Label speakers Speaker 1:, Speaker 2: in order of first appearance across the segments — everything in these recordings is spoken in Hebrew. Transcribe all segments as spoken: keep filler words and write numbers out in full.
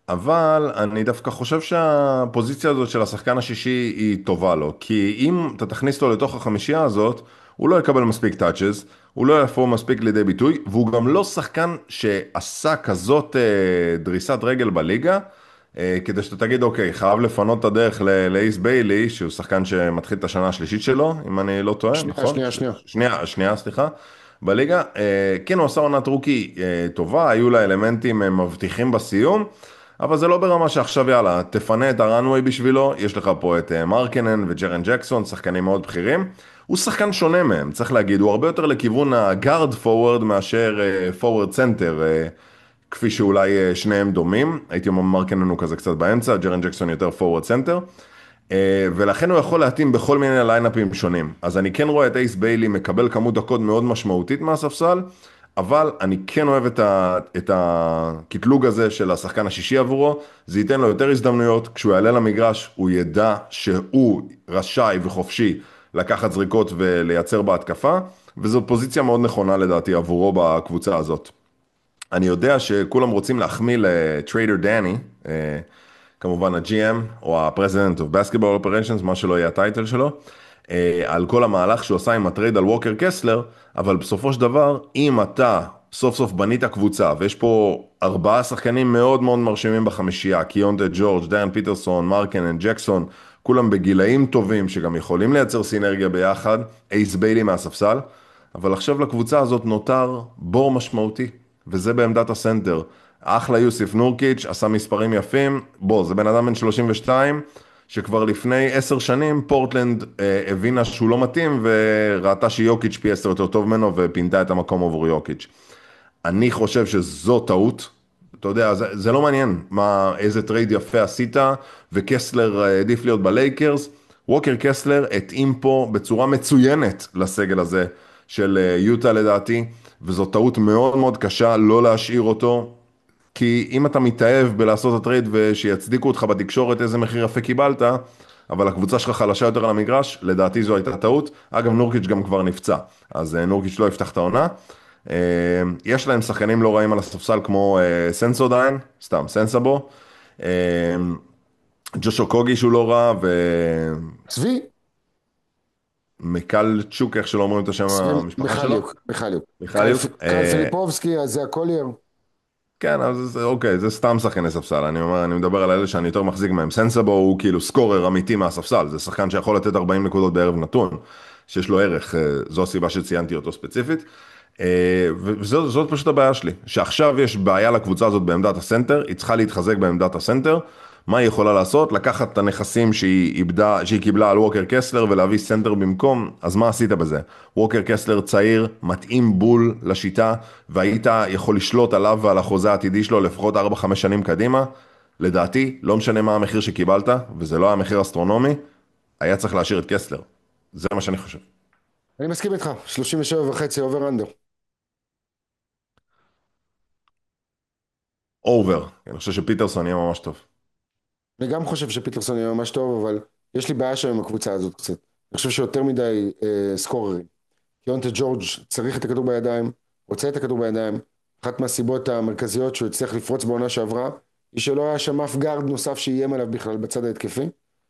Speaker 1: אבל אני דווקא חושב שהפוזיציה הזאת של השחקן השישי היא טובה לו, כי אם אתה תכניס אותו לתוך החמישייה הזאת, הוא לא יקבל מספיק טאצ'ז, הוא לא יפור מספיק לידי ביטוי, והוא גם לא שחקן שעשה כזאת אה, דריסת רגל בליגה, אה, כדי שאתה תגיד, אוקיי, חייב לפנות את הדרך ל- לאיס ביילי, שהוא שחקן שמתחיל את השנה השלישית שלו, אם אני לא טועה,
Speaker 2: שנייה,
Speaker 1: נכון?
Speaker 2: שנייה,
Speaker 1: ש-
Speaker 2: שנייה.
Speaker 1: שנייה, שנייה, סליחה. בליגה, אה, כן, הוא עשה עונת רוקי אה, טובה, היו לה אלמנטים אה, מבטיחים בסיום, אבל זה לא ברמה שעכשיו יאללה, תפנה את הראנוויי בשבילו, יש לך פה את אה, מרקנן וג'רן ג'קסון, שחקנים מאוד בכירים. הוא שחקן שונה מהם, צריך להגיד, הוא הרבה יותר לכיוון הגארד פורוורד מאשר פורוורד סנטר, כפי שאולי אה, שניהם דומים. הייתי אומר מרקנן הוא כזה קצת באמצע, ג'רן ג'קסון יותר פורוורד סנטר. ולכן הוא יכול להתאים בכל מיני ליינאפים שונים. אז אני כן רואה את אייס ביילי מקבל כמות דקות מאוד משמעותית מהספסל, אבל אני כן אוהב את ה, את הקטלוג הזה של השחקן השישי עבורו, זה ייתן לו יותר הזדמנויות, כשהוא יעלה למגרש הוא ידע שהוא רשאי וחופשי לקחת זריקות ולייצר בהתקפה, וזו פוזיציה מאוד נכונה לדעתי עבורו בקבוצה הזאת. אני יודע שכולם רוצים להחמיא לטריידר דני, כמובן ה-ג'י אם או ה-President of Basketball Operations, מה שלא יהיה הטייטל שלו, אה, על כל המהלך שהוא עשה עם הטרייד על ווקר קסלר, אבל בסופו של דבר, אם אתה סוף סוף בנית קבוצה, ויש פה ארבעה שחקנים מאוד מאוד מרשימים בחמישייה, קיונטה ג'ורג', דיין פיטרסון, מרקנן, ג'קסון, כולם בגילאים טובים שגם יכולים לייצר סינרגיה ביחד, אייס ביילי מהספסל, אבל עכשיו לקבוצה הזאת נותר בור משמעותי, וזה בעמדת הסנטר. אחלה יוסיף נורקיץ' עשה מספרים יפים, בוא, זה בן אדם בן שלושים ושתיים, שכבר לפני עשר שנים פורטלנד אה, הבינה שהוא לא מתאים, וראתה שיוקיץ' פי עשר יותר טוב ממנו, ופינתה את המקום עבור יוקיץ'. אני חושב שזו טעות, אתה יודע, זה, זה לא מעניין מה, איזה טרייד יפה עשית, וקסלר אה, העדיף להיות בלייקרס, ווקר קסלר התאים פה בצורה מצוינת לסגל הזה של אה, יוטה לדעתי, וזו טעות מאוד מאוד קשה לא להשאיר אותו, כי אם אתה מתאהב בלעשות את הטרייד ושיצדיקו אותך בתקשורת איזה מחיר יפה קיבלת, אבל הקבוצה שלך חלשה יותר על המגרש, לדעתי זו הייתה טעות. אגב, נורקיץ' גם כבר נפצע, אז אה, נורקיץ' לא יפתח את העונה. אה, יש להם שחקנים לא רעים על הספסל כמו אה, סנסודיין, סתם, סנסבו, אה, ג'ושו קוגי שהוא לא רע,
Speaker 2: צבי,
Speaker 1: ומיקל צ'וק, איך שלא אומרים את השם
Speaker 2: צבי
Speaker 1: המשפחה שלו,
Speaker 2: מיכליוק, מיכליוק. קייל,
Speaker 1: מיכליוק.
Speaker 2: קייל
Speaker 1: אה,
Speaker 2: פיליפובסקי, אז זה הקולייר.
Speaker 1: כן, אז זה- אוקיי, זה סתם שחקני ספסל, אני אומר, אני מדבר על אלה שאני יותר מחזיק מהם. סנסבו הוא כאילו סקורר אמיתי מהספסל, זה שחקן שיכול לתת ארבעים נקודות בערב נתון, שיש לו ערך, אה, זו הסיבה שציינתי אותו ספציפית. אה, וזאת פשוט הבעיה שלי, שעכשיו יש בעיה לקבוצה הזאת בעמדת הסנטר, היא צריכה להתחזק בעמדת הסנטר. מה היא יכולה לעשות? לקחת את הנכסים שהיא איבדה, שהיא קיבלה על ווקר קסלר ולהביא סנטר במקום, אז מה עשית בזה? ווקר קסלר צעיר, מתאים בול לשיטה, והיית יכול לשלוט עליו ועל החוזה העתידי שלו לפחות ארבע חמש שנים קדימה. לדעתי, לא משנה מה המחיר שקיבלת, וזה לא היה מחיר אסטרונומי, היה צריך להשאיר את קסלר. זה מה שאני חושב.
Speaker 2: אני מסכים איתך, שלושים ושבע וחצי אובר אנדר.
Speaker 1: אובר. אני חושב שפיטרסון יהיה ממש טוב.
Speaker 2: אני גם חושב שפיטרסון יהיה ממש טוב, אבל יש לי בעיה שם עם הקבוצה הזאת קצת. אני חושב שיותר מדי אה, סקוררים. קיונטה ג'ורג' צריך את הכדור בידיים, רוצה את הכדור בידיים. אחת מהסיבות המרכזיות שהוא הצליח לפרוץ בעונה שעברה, היא שלא היה שם אף גארד נוסף שאיים עליו בכלל בצד ההתקפי.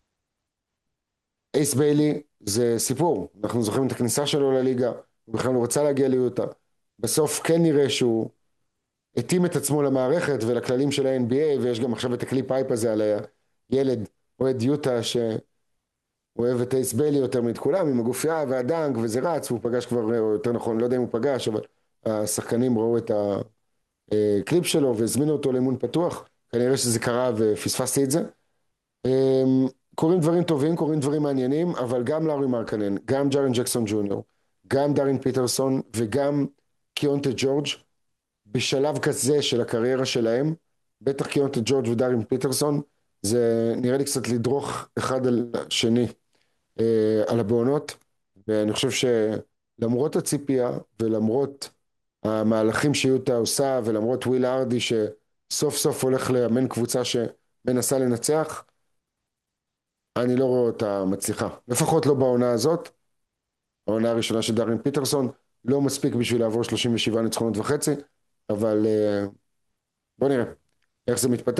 Speaker 2: אייס ביילי זה סיפור, אנחנו זוכרים את הכניסה שלו לליגה, הוא בכלל לא רצה להגיע ליוטה. בסוף כן נראה שהוא התאים את עצמו למערכת ולכללים של ה-אן בי איי, ויש גם עכשיו את הקליפ אייפ הזה על הילד אוהד יוטה שאוהב את אייס ביילי יותר מאת כולם, עם הגופייה והדנק וזה רץ, והוא פגש כבר, או יותר נכון, לא יודע אם הוא פגש, אבל השחקנים ראו את הקליפ שלו והזמינו אותו לאימון פתוח, כנראה שזה קרה ופספסתי את זה. אמ, קורים דברים טובים, קורים דברים מעניינים, אבל גם לארי מרקנן, גם ג'רן ג'קסון ג'וניור, גם דארין פיטרסון וגם קיונטה ג'ורג' בשלב כזה של הקריירה שלהם, בטח קיונטה ג'ורג' ודארין פיטרסון, זה נראה לי קצת לדרוך אחד על השני אה, על הבעונות, ואני חושב שלמרות הציפייה ולמרות המהלכים שיוטה עושה ולמרות וויל ארדי שסוף סוף הולך לאמן קבוצה שמנסה לנצח, אני לא רואה אותה מצליחה, לפחות לא בעונה הזאת. העונה הראשונה של דארין פיטרסון לא מספיק בשביל לעבור שלושים ושבעה ניצחונות וחצי, אבל אה, בוא נראה איך זה מתפתח.